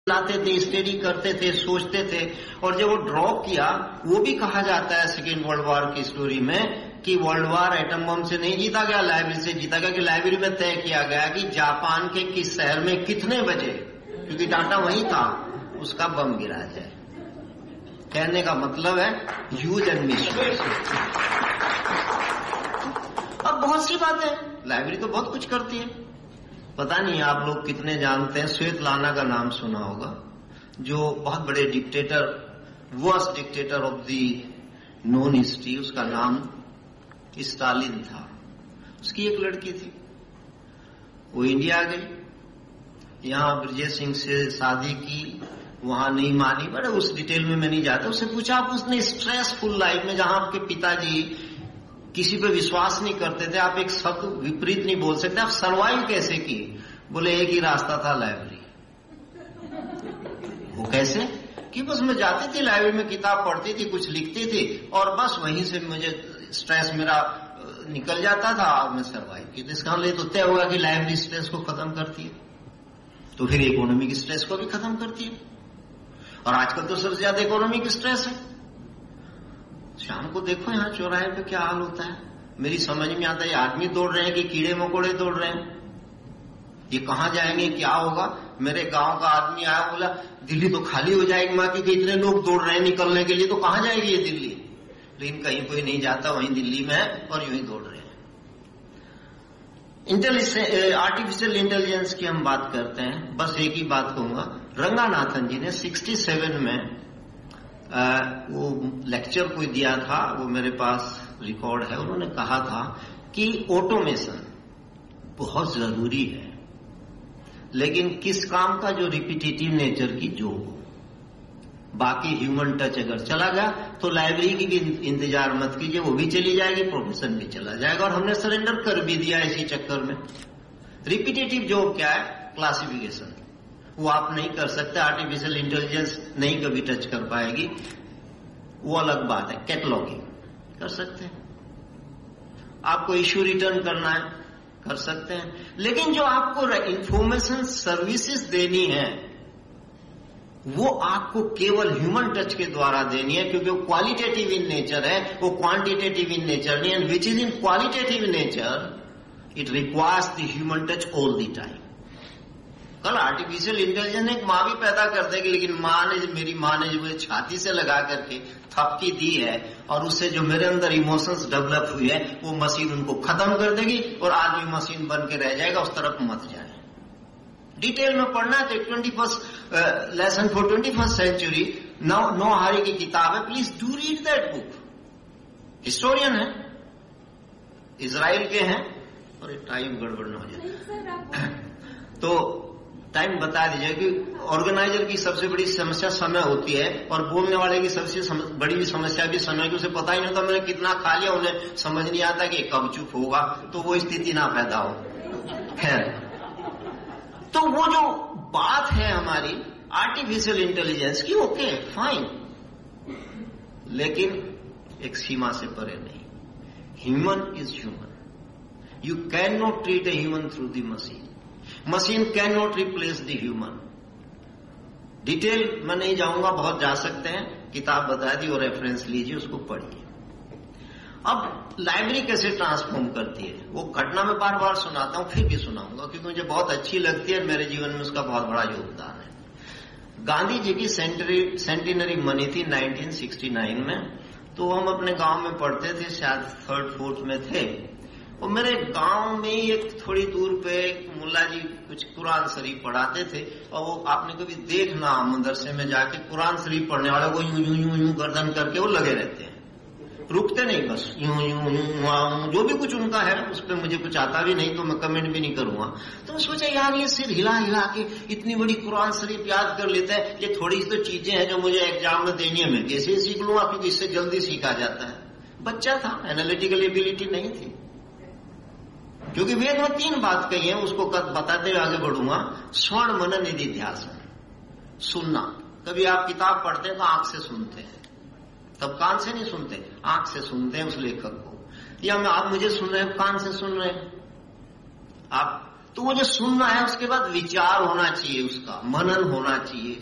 लाते थे, स्टडी करते थे, सोचते थे। और जब वो ड्रॉप किया, वो भी कहा जाता है सेकेंड वर्ल्ड वॉर की स्टोरी में कि वर्ल्ड वॉर एटम बम से नहीं जीता गया, लाइब्रेरी से जीता गया। कि लाइब्रेरी में तय किया गया कि जापान के किस शहर में कितने बजे, क्योंकि डाटा वही था, उसका बम गिरा जाए। कहने का मतलब है यूज एंड मिसयूज। अब बहुत सी बातें, लाइब्रेरी तो बहुत कुछ करती है। पता नहीं आप लोग कितने जानते हैं, स्वेतलाना का नाम सुना होगा, जो बहुत बड़े dictator, worst dictator of the known history, उसका नाम स्टालिन था। उसकी एक लड़की थी, वो इंडिया आ गई, यहां ब्रजेश सिंह से शादी की, वहां नहीं मानी। बड़े उस डिटेल में मैं नहीं जाता। उससे पूछा आप उसने स्ट्रेसफुल लाइफ में, जहां आपके पिताजी किसी पे विश्वास नहीं करते थे, आप एक शब्द विपरीत नहीं बोल सकते, आप सरवाइव कैसे की? बोले एक ही रास्ता था, लाइब्रेरी। वो कैसे? कि बस मैं जाती थी लाइब्रेरी में, किताब पढ़ती थी, कुछ लिखती थी, और बस वहीं से मुझे स्ट्रेस मेरा निकल जाता था और मैं सरवाइव की। तो इसका मतलब तो तय होगा कि लाइब्रेरी स्ट्रेस को खत्म करती है, तो फिर इकोनॉमिक स्ट्रेस को भी खत्म करती है। और आजकल तो सबसे ज्यादा इकोनॉमिक स्ट्रेस है। शाम को देखो यहां चौराहे पे क्या हाल होता है, मेरी समझ में आता है ये आदमी दौड़ रहे हैं कि कीड़े मकोड़े दौड़ रहे हैं, ये कहां जाएंगे, क्या होगा। मेरे गांव का आदमी आया, बोला दिल्ली तो खाली हो जाएगी मां की, इतने लोग दौड़ रहे हैं निकलने के लिए, तो कहां जाएगी ये दिल्ली। लेकिन कहीं कोई नहीं जाता, वहीं दिल्ली में है और यूं ही दौड़ रहे हैं। आर्टिफिशियल इंटेलिजेंस की हम बात करते हैं, बस एक ही बात कहूंगा। रंगानाथन जी ने 67 में वो लेक्चर कोई दिया था, वो मेरे पास रिकॉर्ड है। उन्होंने कहा था कि ऑटोमेशन बहुत जरूरी है, लेकिन किस काम का, जो रिपीटेटिव नेचर की जो हो। बाकी ह्यूमन टच अगर चला गया तो लाइब्रेरी की भी इंतजार मत कीजिए, वो भी चली जाएगी, प्रोफेशन भी चला जाएगा। और हमने सरेंडर कर भी दिया इसी चक्कर में। रिपीटेटिव जॉब क्या है? क्लासिफिकेशन, वो आप नहीं कर सकते, आर्टिफिशियल इंटेलिजेंस नहीं कभी टच कर पाएगी, वो अलग बात है। कैटलॉगिंग कर सकते हैं, आपको इश्यू रिटर्न करना है कर सकते हैं, लेकिन जो आपको इंफॉर्मेशन सर्विसेज देनी है वो आपको केवल ह्यूमन टच के द्वारा देनी है, क्योंकि वो क्वालिटेटिव इन नेचर है, वो क्वांटिटेटिव इन नेचर नहीं। And which is in qualitative nature it requires the human touch all the time. कल आर्टिफिशियल इंटेलिजेंस एक माँ भी पैदा कर देगी, लेकिन मेरी माँ ने जो मुझे छाती से लगा करके थपकी दी है और उससे जो मेरे अंदर इमोशंस डेवलप हुई है, वो मशीन उनको खत्म कर देगी और आदमी मशीन बन के रह जाएगा। उस तरफ मत जाए। डिटेल में पढ़ना है तो 21st lesson for 21st century नौहारी की किताब है, please do read that book. Historian है, इजराइल के हैं। और टाइम गड़बड़ न हो जाए तो टाइम बता दीजिए कि ऑर्गेनाइजर की सबसे बड़ी समस्या समय होती है, और बोलने वाले की सबसे बड़ी समस्या भी समय की। उसे पता ही नहीं होता मैंने कितना खा लिया, उन्हें समझ नहीं आता कि कब चुप होगा, तो वो स्थिति ना पैदा हो। खैर, तो वो जो बात है हमारी आर्टिफिशियल इंटेलिजेंस की, ओके फाइन, लेकिन एक सीमा से परे नहीं। Human is human, you can not treat a human through the machine, machine can not replace the human. Detail में नहीं जाऊंगा, बहुत जा सकते हैं, किताब बता दी और रेफरेंस लीजिए, उसको पढ़िए। अब लाइब्रेरी कैसे ट्रांसफॉर्म करती है, वो घटना में बार बार सुनाता हूं, फिर भी सुनाऊंगा क्योंकि मुझे बहुत अच्छी लगती है, मेरे जीवन में उसका बहुत बड़ा योगदान है। गांधी जी की सेंटिनरी मनी थी 1969 में, तो हम अपने गांव में पढ़ते थे, शायद 3rd 4th में थे। और मेरे गांव में एक थोड़ी दूर पे मुल्ला जी कुछ कुरान शरीफ पढ़ाते थे, और वो आपने कभी देखना मदरसे में जाके कुरान शरीफ पढ़ने वाले को यूं यूं यूं यूं गर्दन करके वो लगे रहते हैं, रुकते नहीं, बस यूं यूं यूं, जो भी कुछ उनका है उस पर मुझे कुछ आता भी नहीं तो मैं कमेंट भी नहीं करूंगा। तो मैं सोचा यार ये सिर हिला हिला के इतनी बड़ी कुरान शरीफ याद कर लेता है, ये थोड़ी सी तो चीजें हैं जो मुझे एग्जाम में देनी है, मैं कैसे सीख लूंगा, क्योंकि इससे जल्दी सीखा जाता है। बच्चा था, एनालिटिकल एबिलिटी नहीं थी। क्योंकि वेद में 3 बात कही है, उसको बताते हुए आगे बढ़ूंगा। स्वर्ण मनन निधि ध्यासन, सुनना। कभी आप किताब पढ़ते हैं तो आंख से सुनते हैं, तब कान से नहीं सुनते, आंख से सुनते हैं उस लेखक को। या आप मुझे सुन रहे हैं, कान से सुन रहे हैं। आप तो वो जो सुनना है उसके बाद विचार होना चाहिए, उसका मनन होना चाहिए,